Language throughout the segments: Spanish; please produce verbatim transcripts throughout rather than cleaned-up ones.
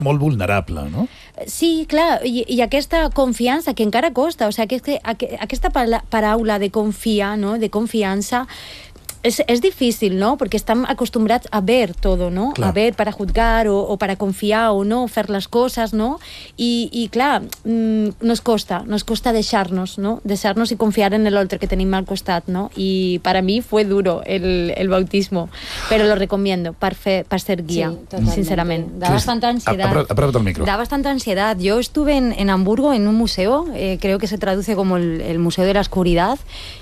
molt vulnerable, no? Sí, clar, i, i aquesta confiança que encara costa, o sigui, que, que, aquesta paraula de confiar, no?, de confiança, Es, es difícil, ¿no? Porque están acostumbrados a ver todo, ¿no? Claro. A ver para juzgar o, o para confiar o no, hacer las cosas, ¿no? Y, y claro, mmm, nos costa, nos costa dejarnos, ¿no? Dejarnos y confiar en el otro que tenim al costat, ¿no? Y para mí fue duro el, el bautismo, pero lo recomiendo para pa ser guía, sí, sinceramente. Da bastante ansiedad. Apárate el micro. Da bastante ansiedad. Yo estuve en, en Hamburgo en un museo, eh, creo que se traduce como el, el Museo de la Oscuridad,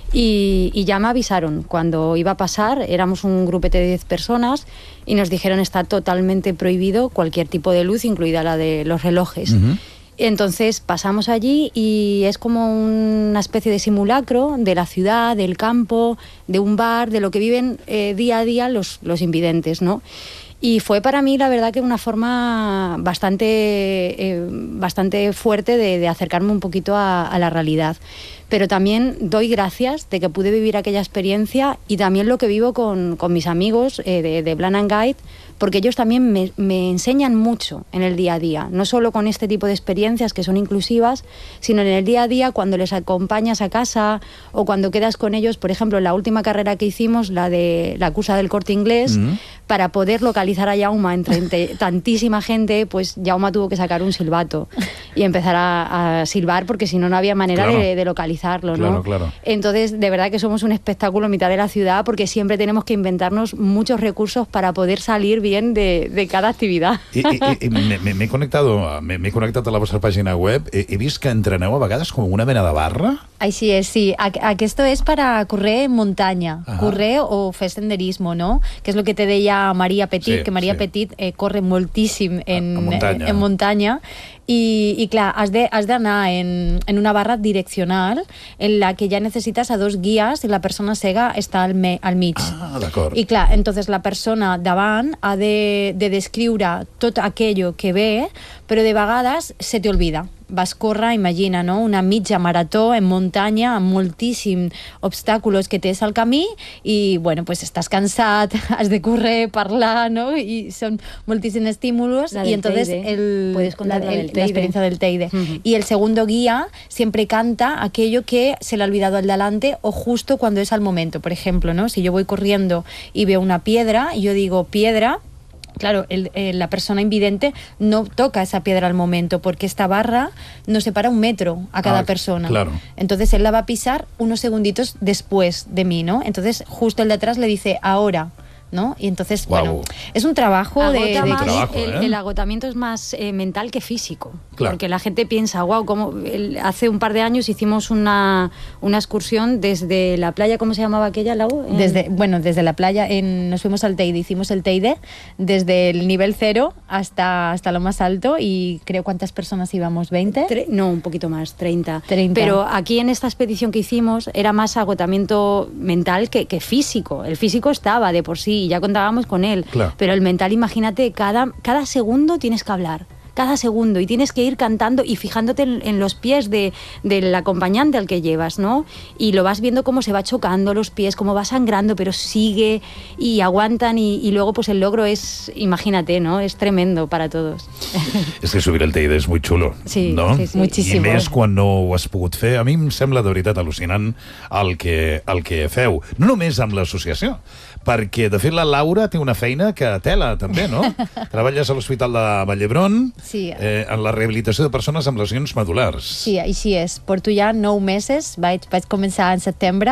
Y, y ya me avisaron cuando iba a pasar. Éramos un grupete de diez personas y nos dijeron está totalmente prohibido cualquier tipo de luz, incluida la de los relojes. Uh-huh. Entonces pasamos allí y es como una especie de simulacro de la ciudad, del campo, de un bar, de lo que viven eh, día a día los, los invidentes, ¿no? Y fue para mí, la verdad, que una forma bastante, eh, bastante fuerte de, de acercarme un poquito a, a la realidad. Pero también doy gracias de que pude vivir aquella experiencia y también lo que vivo con, con mis amigos eh, de, de Blind and Guide, porque ellos también me, me enseñan mucho en el día a día, no solo con este tipo de experiencias que son inclusivas, sino en el día a día cuando les acompañas a casa o cuando quedas con ellos. Por ejemplo, la última carrera que hicimos, la de la cursa del Corte Inglés, mm-hmm. para poder localizar a Jaume entre tantísima gente, pues Jaume tuvo que sacar un silbato y empezar a, a silbar, porque si no, no había manera claro. de, de localizarlo, ¿no? Claro, claro. Entonces, de verdad que somos un espectáculo en mitad de la ciudad, porque siempre tenemos que inventarnos muchos recursos para poder salir bien de, de cada actividad. I, i, i m'he connectado, m'he connectat a la vostra pàgina web. He, he vist que entreneu a vegades com una mena de barra. Así es, sí. Esto es para correr en montaña, Ajá. correr o fer senderismo, ¿no? Que es lo que te deia Maria Petit, sí, que Maria sí. Petit eh, corre moltíssim en, a, a muntanya. en, en muntanya. Y, y clar, has de, has d'anar en, en una barra direccional en la que ya necesitas a dos guías y la persona cega està al, me, al mig. Ah, d'acord. I clar, entonces la persona davant ha de, de descriure tot aquello que ve, però de vegades se te olvida. Vas córrer, imagina, no? Una mitja marató en muntanya amb moltíssims obstáculos que tens al camí i, bueno, pues estàs cansat, has de córrer, parlar, ¿no? Y son moltísimos estímulos y entonces el, Puedes contar la, el, el, Teide. la experiencia del Teide. Uh-huh. Y el segundo guía siempre canta aquello que se le ha olvidado al delante o justo cuando es al momento. Por ejemplo, ¿no? Si yo voy corriendo y veo una piedra y yo digo piedra, claro, el, eh, la persona invidente no toca esa piedra al momento, porque esta barra nos separa un metro a cada ah, persona. Claro. Entonces él la va a pisar unos segunditos después de mí, ¿no? Entonces justo el de atrás le dice ahora, ¿no? Y entonces, wow. bueno, es un trabajo Agota de... más, de trabajo, el, ¿eh? el agotamiento es más eh, mental que físico. Claro. Porque la gente piensa, wow, como el, hace un par de años hicimos una, una excursión desde la playa, ¿cómo se llamaba aquella, Lau? En... Desde, bueno, desde la playa, en, nos fuimos al Teide, hicimos el Teide desde el nivel cero hasta, hasta lo más alto, y creo, ¿cuántas personas íbamos? ¿veinte? Tre- no, un poquito más, treinta. treinta. Pero aquí en esta expedición que hicimos era más agotamiento mental que, que físico. El físico estaba de por sí, y ya contábamos con él, claro. pero el mental, imagínate, cada, cada segundo tienes que hablar, cada segundo, y tienes que ir cantando y fijándote en, en los pies de, del acompañante al que llevas, ¿no? Y lo vas viendo cómo se va chocando los pies, cómo va sangrando, pero sigue y aguantan, y, y luego pues el logro es, imagínate, ¿no? Es tremendo para todos. És que subir el Teide és molt xulo, sí, no? Sí, sí. Muchísimo. I més quan no ho has pogut fer. A mi em sembla de veritat al·lucinant el que, el que feu. No només amb l'associació, perquè, de fet, la Laura té una feina que tela, també, no? Treballes a l'Hospital de Vall d'Hebron, sí. eh, en la rehabilitació de persones amb lesions medulars. Sí, així és. Porto ja nou mesos, vaig, vaig començar en setembre,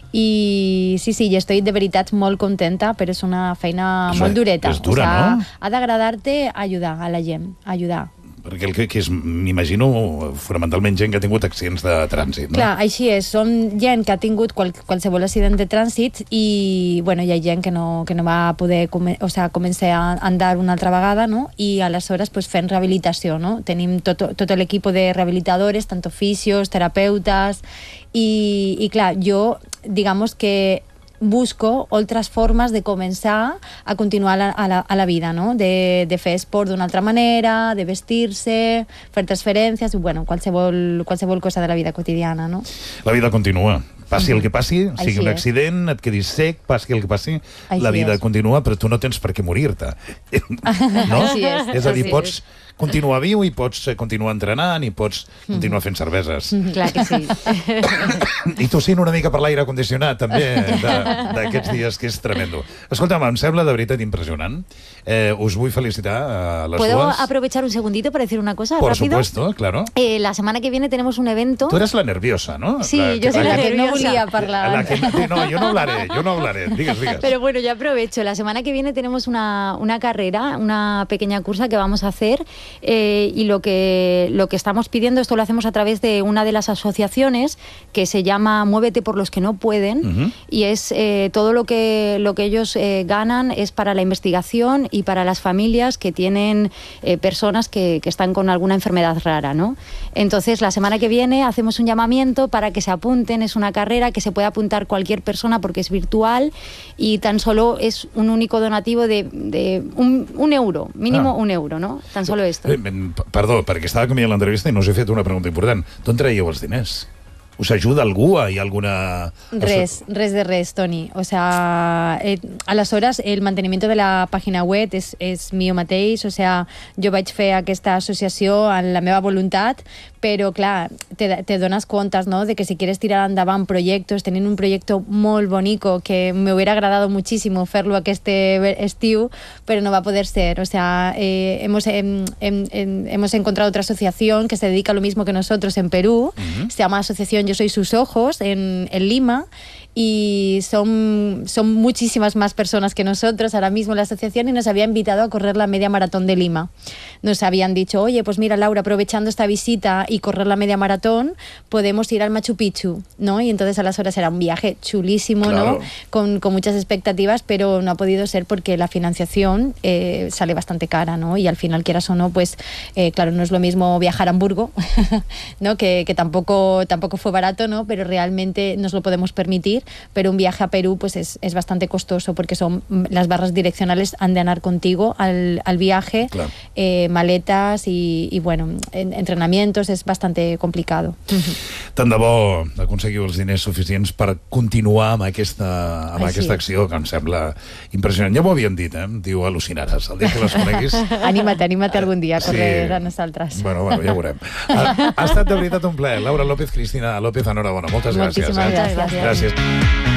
i sí, sí, i estic de veritat molt contenta, però és una feina és, molt dureta. És dura, o sea, no? Ha d'agradar-te ajudar a la gent, ajudar. Perquè el que, que és, m'imagino, fonamentalment gent que ha tingut accidents de trànsit, no? Clar, així és. Són gent que ha tingut qual, qualsevol accident de trànsit i, bueno, hi ha gent que no, que no va poder come, o sea, començar a andar una altra vegada, no? I aleshores pues, fent rehabilitació, no? Tenim tot, tot l'equip de rehabilitadores, tant fisios, terapeutes, i, i clar, jo, digamos que busco otras formas de començar a continuar a la, a la, a la vida, no? De, de fer esport d'una altra manera, de vestir-se, fer transferències, bueno, qualsevol, qualsevol cosa de la vida quotidiana, no? La vida continua. Passi el que passi, sigui Així un és. accident, et quedis sec, passi el que passi, Així la vida és. continua, però tu no tens per què morir-te. No? Així és, És a dir, així pots continuar viu i pots continuar entrenant i pots continuar fent cerveses. Clar que sí. I tossint una mica per l'aire condicionat, també, d'aquests dies, que és tremendo. Escolta'm, em sembla de veritat impressionant. Eh, us vull felicitar a les ¿Puedo dues. aprovechar un segundito para decir una cosa Por rápido? supuesto, claro. Eh, la semana que viene tenemos un evento. Tú eres la nerviosa, ¿no? Sí, la, yo soy la, la que nerviosa. no volia parlar. La que, no, yo no hablaré, yo no hablaré. Digas, digas. Pero bueno, ya aprovecho. La semana que viene tenemos una, una carrera, una pequeña cursa que vamos a hacer eh, y lo que, lo que estamos pidiendo, esto lo hacemos a través de una de las asociaciones que se llama Muévete por los que no pueden. Uh-huh. Y es eh, todo lo que, lo que ellos eh, ganan es para la investigación y para las familias que tienen eh, personas que, que están con alguna enfermedad rara, ¿no? Entonces, la semana que viene hacemos un llamamiento para que se apunten. Es una carrera que se puede apuntar cualquier persona porque es virtual y tan solo es un único donativo de, de un, un euro, mínimo ah. un euro, ¿no? Tan solo esto. Eh, perdó, perquè estava canviant l'entrevista i no us he fet una pregunta important. D'on traieu els diners? ¿Us ajuda algú? ¿Hay alguna...? Res, res de res, Toni. O sea, eh, aleshores, el manteniment de la pàgina web és, és mío mateix, o sea, jo vaig fer aquesta associació en la meva voluntat, però, clar, te, te dones comptes, ¿no?, de que si quieres tirar endavant projectes, tenint un projecte molt bonico, que me hubiera agradado muchísimo fer-lo aquest estiu, però no va poder ser. O sea, eh, hemos, eh, eh, hemos encontrado otra asociación que se dedica a lo mismo que nosotros en Perú, uh-huh. Se llama Asociación Yo Soy Sus Ojos, en, en Lima, y son, son muchísimas más personas que nosotros ahora mismo en la asociación, y nos había invitado a correr la media maratón de Lima. Nos habían dicho, oye, pues mira, Laura, aprovechando esta visita y correr la media maratón, podemos ir al Machu Picchu, ¿no? Y entonces a las horas era un viaje chulísimo, claro, ¿no? Con, con muchas expectativas, pero no ha podido ser porque la financiación eh, sale bastante cara, ¿no? Y al final, quieras o no, pues eh, claro, no es lo mismo viajar a Hamburgo, ¿no? Que, que tampoco, tampoco fue barato, ¿no? Pero realmente nos lo podemos permitir. Pero un viaje a Perú pues es, es bastante costoso porque son las barras direccionales han de anar contigo al, al viaje, claro. eh, maletas y, y bueno, en, entrenamientos, es bastante complicado. Tant de bo aconseguiu els diners suficients per continuar amb aquesta, amb Ai, aquesta sí. acció, que em sembla impressionant. Ja m'ho havien dit, eh? Diu, al·lucinaràs. El dia que les coneguis... Aníma't, aníma't algun dia a córrer sí. a nosaltres. Bueno, bueno, ja veurem. Ha, ha estat de veritat un plaer. Laura López, Cristina López, enhorabona. Moltes gràcies. Moltíssimes eh? gràcies. Gràcies.